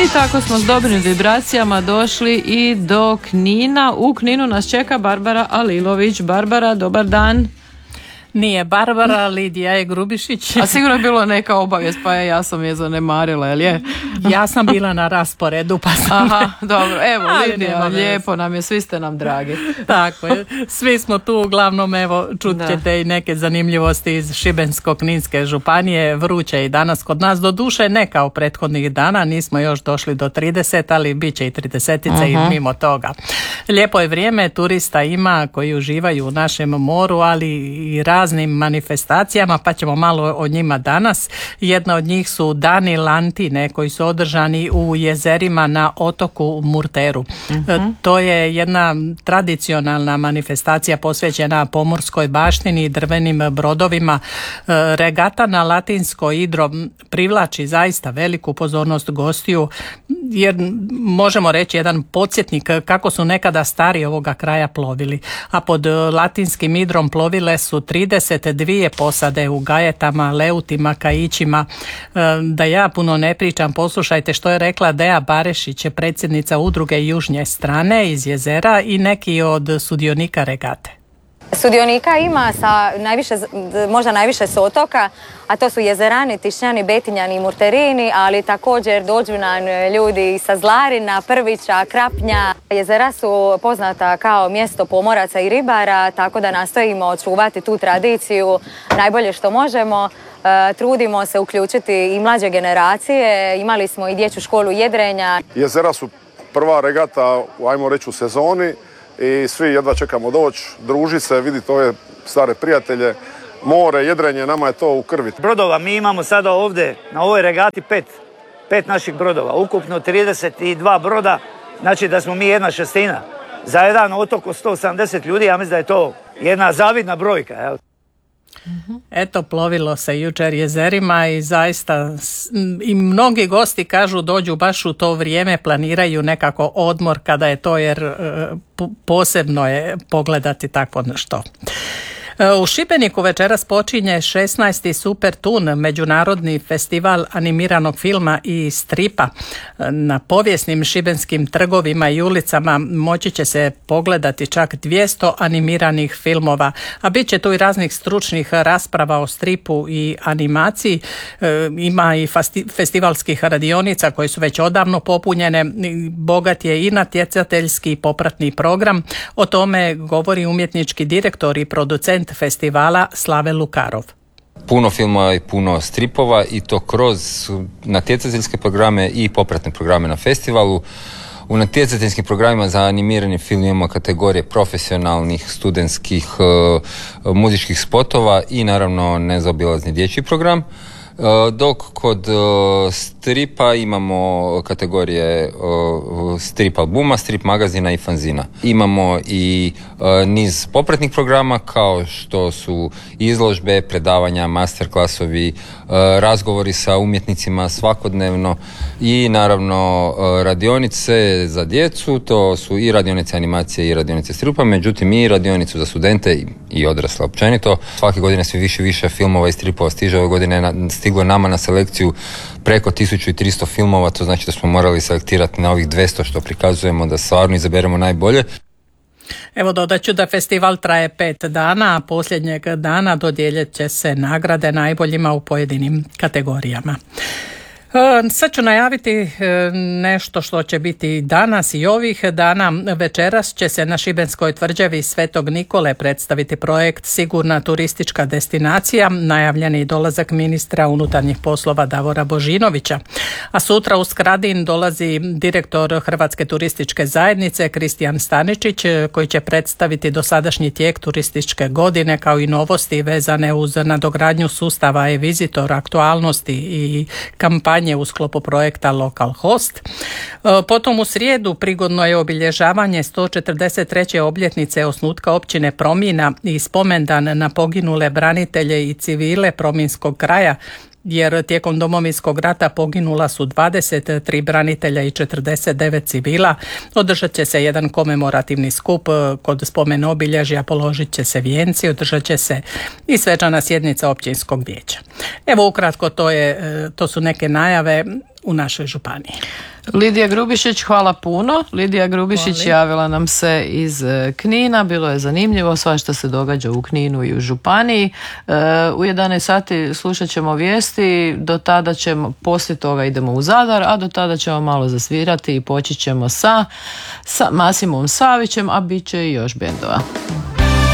I tako smo s dobrim vibracijama došli i do Knina. U Kninu nas čeka Barbara Alilović. Barbara, dobar dan. Nije Barbara, Lidija je Grubišić. A sigurno je bilo neka obavijest, pa ja sam je zanemarila, jel je? Ja sam bila na rasporedu, pa sam... Aha, dobro, evo Lidija, lijepo nam je, svi ste nam dragi. Tako je, svi smo tu, uglavnom, evo, čut ćete i neke zanimljivosti iz Šibensko-kninske županije. Vruće i danas kod nas, do duše ne kao prethodnih dana, nismo još došli do 30, ali bit će i 30-ice i mimo toga. Lijepo je vrijeme, turista ima koji uživaju u našem moru, ali i raznim manifestacijama, pa ćemo malo o njima danas. Jedna od njih su Dani Lantine koji su održani u jezerima na otoku Murteru. To je jedna tradicionalna manifestacija posvećena pomorskoj baštini i drvenim brodovima. Regata na latinsko idro privlači zaista veliku pozornost gostiju, jer možemo reći jedan podsjetnik kako su nekada stari ovoga kraja plovili. A pod latinskim idrom plovile su 32 posade u gajetama, leutima, kaićima. Da ja puno ne pričam, poslušajte što je rekla Dea Barešić, predsjednica udruge Južnje strane iz jezera i neki od sudionika regate. Sudionika ima možda najviše s otoka, a to su Jezerani, Tišnjani, Betinjani i Murterini, ali također dođu nam ljudi sa Zlarina, Prvića, Krapnja. Jezera su poznata kao mjesto pomoraca i ribara, tako da nastojimo očuvati tu tradiciju najbolje što možemo. Trudimo se uključiti i mlađe generacije, imali smo i dječju školu jedrenja. Jezera su prva regata, ajmo reći, u sezoni. I svi jedva čekamo doći, druži se, vidite ove stare prijatelje, more, jedrenje, nama je to u krvi. Brodova mi imamo sada ovdje na ovoj regati pet naših brodova, ukupno 32 broda, znači da smo mi 1/6. Za jedan otok od 180 ljudi, ja mislim da je to jedna zavidna brojka. Jel? Eto, plovilo se jučer jezerima i zaista i mnogi gosti kažu dođu baš u to vrijeme, planiraju nekako odmor kada je to, jer posebno je pogledati takvo nešto. U Šibeniku večeras počinje 16. Super Tun, međunarodni festival animiranog filma i stripa. Na povijesnim šibenskim trgovima i ulicama moći će se pogledati čak 200 animiranih filmova, a bit će tu i raznih stručnih rasprava o stripu i animaciji. Ima i festivalskih radionica koje su već odavno popunjene. Bogat je i natjecateljski i popratni program. O tome govori umjetnički direktor i producent festivala Slave Lukarov. Puno filmova i puno stripova i to kroz natjecateljske programe i popratne programe na festivalu. U natjecateljskim programima za animirani film imamo kategorije profesionalnih, studentskih, muzičkih spotova i naravno nezaobilazni dječji program. Dok kod stripa imamo kategorije strip albuma, strip magazina i fanzina. Imamo i niz popratnih programa kao što su izložbe, predavanja, masterklasovi, razgovori sa umjetnicima svakodnevno i naravno radionice za djecu, to su i radionice animacije i radionice stripa, međutim i radionicu za studente i odrasle općenito. Svake godine sve više filmova i stripova stiže. Ove godine stiglo nama na selekciju preko 1300 filmova, to znači da smo morali selektirati na ovih 200 što prikazujemo, da stvarno izaberemo najbolje. Evo, dodat ću da festival traje 5 dana, a posljednjeg dana dodijeljet će se nagrade najboljima u pojedinim kategorijama. Sad ću najaviti nešto što će biti danas i ovih dana. Večeras će se na Šibenskoj tvrđavi Svetog Nikole predstaviti projekt Sigurna turistička destinacija, najavljeni dolazak ministra unutarnjih poslova Davora Božinovića. A sutra u Skradin dolazi direktor Hrvatske turističke zajednice Kristijan Staničić, koji će predstaviti dosadašnji tijek turističke godine kao i novosti vezane uz nadogradnju sustava e-Visitor, aktualnosti i kampanje u sklopu projekta Local Host. Potom u srijedu prigodno je obilježavanje 143. obljetnice osnutka općine Promina i spomendan na poginule branitelje i civile Prominskog kraja, jer tijekom Domovinskog rata poginula su 23 branitelja i 49 civila. Održat će se jedan komemorativni skup kod spomen obilježja, položit će se vijenci, održat će se i svečana sjednica općinskog vijeća. Evo ukratko, to su neke najave. u našoj županiji. Lidija Grubišić, hvala puno. Lidija Grubišić javila nam se iz Knina, bilo je zanimljivo sva što se događa u Kninu i u županiji. U 11 sati slušat ćemo vijesti, do tada ćemo, poslije toga idemo u Zadar, a do tada ćemo malo zasvirati i počet ćemo sa Masimom Savićem, a bit će i još bendova.